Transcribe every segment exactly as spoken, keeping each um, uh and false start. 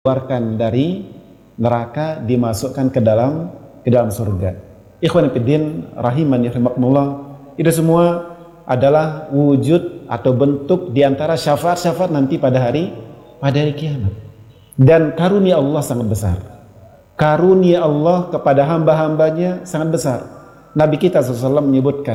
dikeluarkan dari neraka, dimasukkan ke dalam ke dalam surga. Ikhwan fillah rahimani rahimakumullah, itu semua adalah wujud atau bentuk diantara syafaat-syafaat nanti pada hari pada hari kiamat. Dan karunia Allah sangat besar. Karunia Allah kepada hamba-hambanya sangat besar. Nabi kita shallallahu alaihi wasallam menyebutkan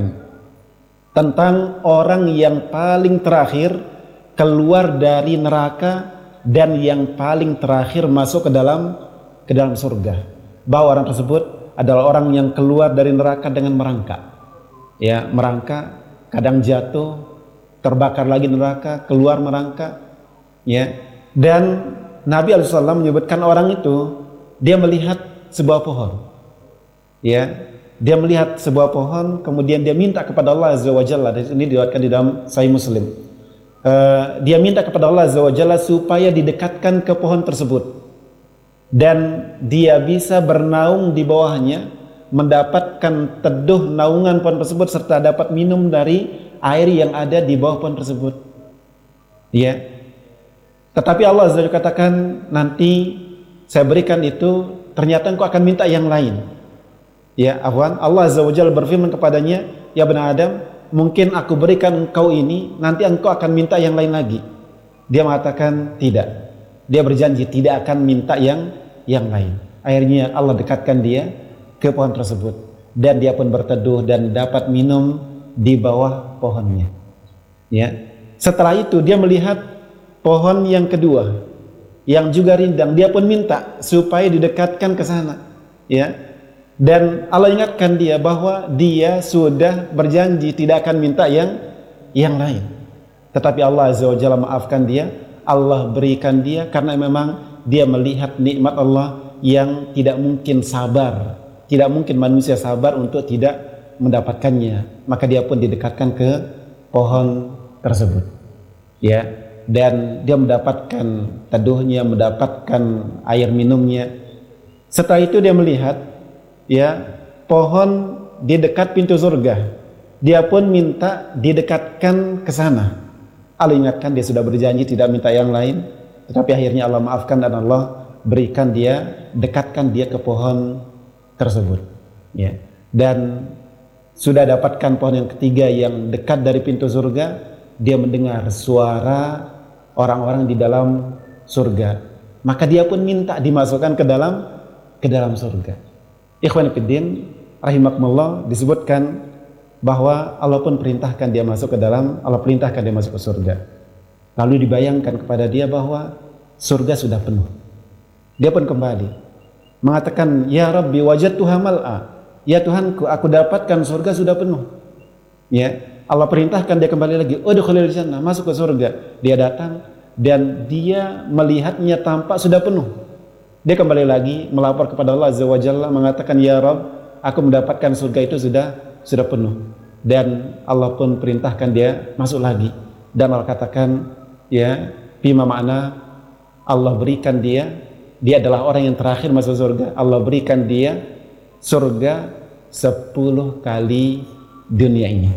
tentang orang yang paling terakhir keluar dari neraka dan yang paling terakhir masuk ke dalam ke dalam surga, bahwa orang tersebut adalah orang yang keluar dari neraka dengan merangkak, ya, merangkak, kadang jatuh, terbakar lagi neraka, keluar merangkak, ya. Dan Nabi alaihi wasallam menyebutkan orang itu dia melihat sebuah pohon, ya, dia melihat sebuah pohon, kemudian dia minta kepada Allah azza wajalla. Ini diriwayatkan di dalam Sahih Muslim. Uh, dia minta kepada Allah azza wajalla supaya didekatkan ke pohon tersebut dan dia bisa bernaung di bawahnya, mendapatkan teduh naungan pohon tersebut serta dapat minum dari air yang ada di bawah pohon tersebut, ya. Tetapi Allah azza wajalla katakan, nanti saya berikan itu, ternyata engkau akan minta yang lain, ya. Afwan, Allah azza wajalla berfirman kepadanya, ya bani Adam, mungkin aku berikan engkau ini, nanti engkau akan minta yang lain lagi. Dia mengatakan tidak. Dia berjanji tidak akan minta yang yang lain. Akhirnya Allah dekatkan dia ke pohon tersebut dan dia pun berteduh dan dapat minum di bawah pohonnya. Ya. Setelah itu dia melihat pohon yang kedua yang juga rindang. Dia pun minta supaya didekatkan ke sana. Ya. Dan Allah ingatkan dia bahwa dia sudah berjanji tidak akan minta yang yang lain. Tetapi Allah azza wajalla maafkan dia, Allah berikan dia karena memang dia melihat nikmat Allah yang tidak mungkin sabar, tidak mungkin manusia sabar untuk tidak mendapatkannya. Maka dia pun didekatkan ke pohon tersebut, ya. Dan dia mendapatkan teduhnya, mendapatkan air minumnya. Setelah itu dia melihat, ya, pohon di dekat pintu surga. Dia pun minta didekatkan ke sana. Allah ingatkan dia sudah berjanji tidak minta yang lain, tetapi akhirnya Allah maafkan dan Allah berikan dia, dekatkan dia ke pohon tersebut, ya. Dan sudah dapatkan pohon yang ketiga yang dekat dari pintu surga, dia mendengar suara orang-orang di dalam surga. Maka dia pun minta dimasukkan ke dalam ke dalam surga. Ikhwan fillah rahimakumullah, disebutkan bahwa Allah pun perintahkan dia masuk ke dalam, Allah perintahkan dia masuk ke surga. Lalu dibayangkan kepada dia bahwa surga sudah penuh. Dia pun kembali mengatakan, ya Rabbi wajadtuha mal'a, ya Tuhanku, aku dapatkan surga sudah penuh. Ya, Allah perintahkan dia kembali lagi, udkhulil jannah, masuk ke surga. Dia datang dan dia melihatnya tampak sudah penuh. Dia kembali lagi melapor kepada Allah azza wajalla, mengatakan, ya Rabb, aku mendapatkan surga itu sudah sudah penuh. Dan Allah pun perintahkan dia masuk lagi. Dan Allah katakan, ya, bima makna Allah berikan dia, dia adalah orang yang terakhir masuk surga. Allah berikan dia surga sepuluh kali dunia ini.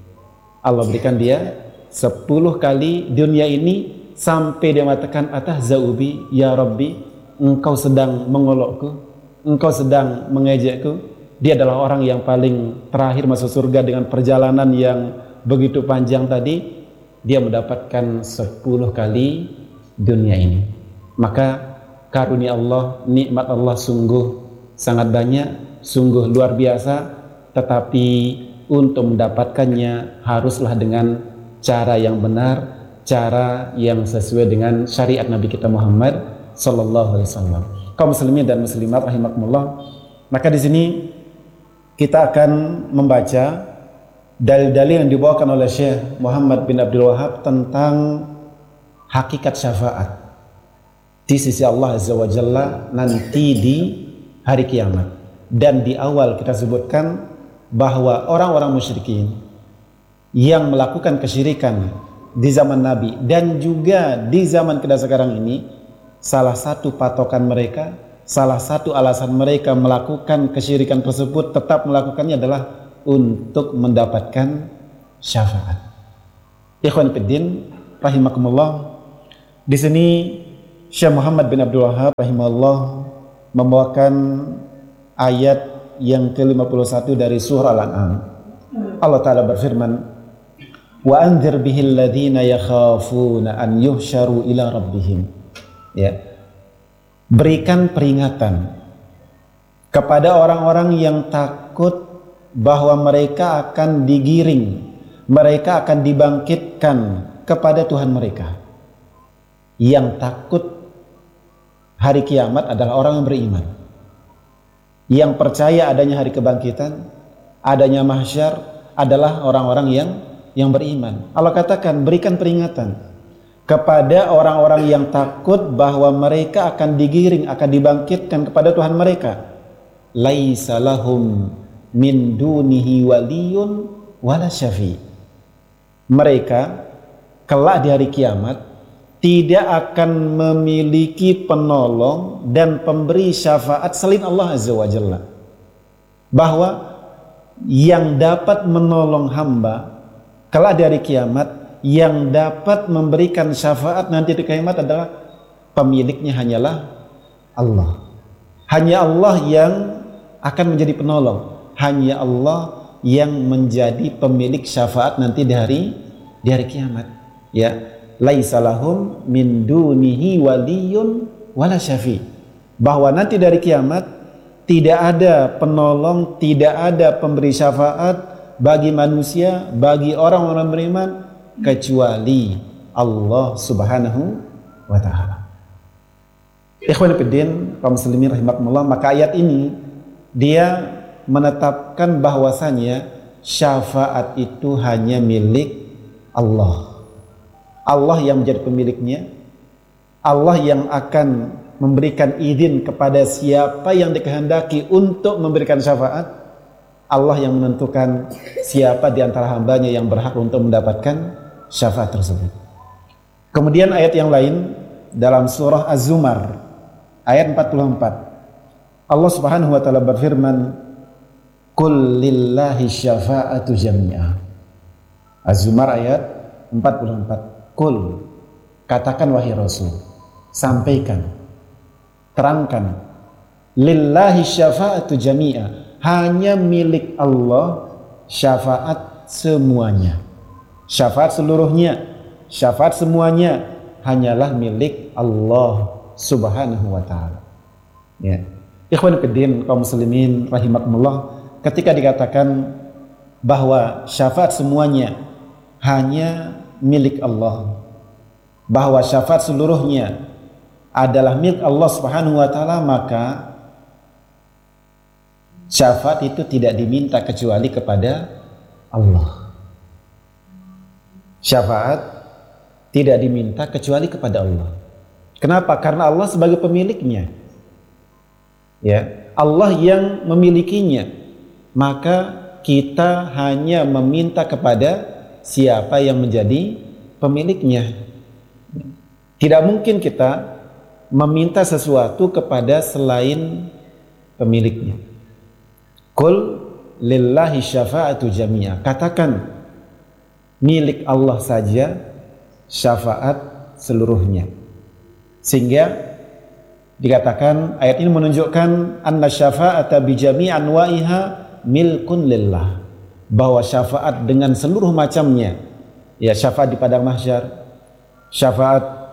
Allah berikan dia sepuluh kali dunia ini, sampai dia mengatakan, atahzaubi ya Rabbi, engkau sedang mengolokku, engkau sedang mengejekku. Dia adalah orang yang paling terakhir masuk surga dengan perjalanan yang begitu panjang tadi. Dia mendapatkan sepuluh kali dunia ini. Maka karunia Allah, nikmat Allah sungguh sangat banyak, sungguh luar biasa. Tetapi untuk mendapatkannya haruslah dengan cara yang benar, cara yang sesuai dengan syariat Nabi kita Muhammad sallallahu alaihi wasallam. Kaum muslimin dan muslimat rahimakumullah, maka di sini kita akan membaca dalil-dalil yang dibawakan oleh Syekh Muhammad bin Abdul Wahab tentang hakikat syafaat di sisi Allah azza wa jalla nanti di hari kiamat. Dan di awal kita sebutkan bahwa orang-orang musyrikin yang melakukan kesyirikan di zaman Nabi dan juga di zaman kita sekarang ini, salah satu patokan mereka, salah satu alasan mereka melakukan kesyirikan tersebut, tetap melakukannya adalah untuk mendapatkan syafaat. Ikhwan fillah rahimakumullah, di sini Syekh Muhammad bin Abdul Wahhab rahimahullah membawakan ayat yang ke lima puluh satu dari surah Al-An'am. Allah Ta'ala berfirman, wa anzir bihil ladhina yakhafuna an yuhsyaru ila rabbihim. Ya. Berikan peringatan kepada orang-orang yang takut bahwa mereka akan digiring, mereka akan dibangkitkan kepada Tuhan mereka. Yang takut hari kiamat adalah orang yang beriman, yang percaya adanya hari kebangkitan, adanya mahsyar, adalah orang-orang yang yang beriman. Allah katakan berikan peringatan kepada orang-orang yang takut bahwa mereka akan digiring, akan dibangkitkan kepada Tuhan mereka. Laisa lahum min dunihi waliyun wala syafi. Mereka kelak di hari kiamat tidak akan memiliki penolong dan pemberi syafaat selain Allah Azza wa Jalla. Bahwa yang dapat menolong hamba kelak di hari kiamat, yang dapat memberikan syafaat nanti di kiamat adalah pemiliknya hanyalah Allah. Hanya Allah yang akan menjadi penolong. Hanya Allah yang menjadi pemilik syafaat nanti di hari di hari kiamat. Ya, laisa lahum min dunihi waliyun wala syafi. Bahwa nanti dari kiamat tidak ada penolong, tidak ada pemberi syafaat bagi manusia, bagi orang-orang beriman kecuali Allah Subhanahu wa taala. Ikhwan fillah, kaum muslimin rahimakumullah, maka ayat ini dia menetapkan bahwasanya syafaat itu hanya milik Allah. Allah yang menjadi pemiliknya, Allah yang akan memberikan izin kepada siapa yang dikehendaki untuk memberikan syafaat. Allah yang menentukan siapa di antara hambanya yang berhak untuk mendapatkan syafaat tersebut. Kemudian ayat yang lain dalam surah Az-Zumar ayat empat puluh empat, Allah Subhanahu wa taala berfirman, qul lillahi syafa'atu jami'a. Az-Zumar ayat empat puluh empat. Qul, katakan wahai Rasul, sampaikan, terangkan, lillahi syafa'atu jami'a, hanya milik Allah syafaat semuanya. Syafaat seluruhnya, syafaat semuanya hanyalah milik Allah Subhanahu wa taala. Ya. Ikhwan fillah, kaum muslimin rahimakumullah, ketika dikatakan bahwa syafaat semuanya hanya milik Allah, bahwa syafaat seluruhnya adalah milik Allah Subhanahu wa taala, maka syafaat itu tidak diminta kecuali kepada Allah. Syafaat tidak diminta kecuali kepada Allah. Kenapa? Karena Allah sebagai pemiliknya. Ya, Allah yang memilikinya. Maka kita hanya meminta kepada siapa yang menjadi pemiliknya. Tidak mungkin kita meminta sesuatu kepada selain pemiliknya. Qul lillahi syafa'atu jami'a. Katakan milik Allah saja syafaat seluruhnya. Sehingga dikatakan ayat ini menunjukkan anna syafa'ata bi jami' anwa'iha milkun lillah, bahwa syafaat dengan seluruh macamnya, ya syafaat di padang mahsyar, syafaat